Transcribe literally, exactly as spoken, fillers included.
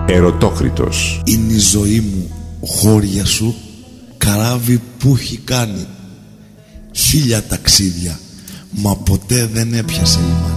Ερωτόκριτος. Είναι η ζωή μου χώρια σου, καράβι που έχει κάνει χίλια ταξίδια, μα ποτέ δεν έπιασε η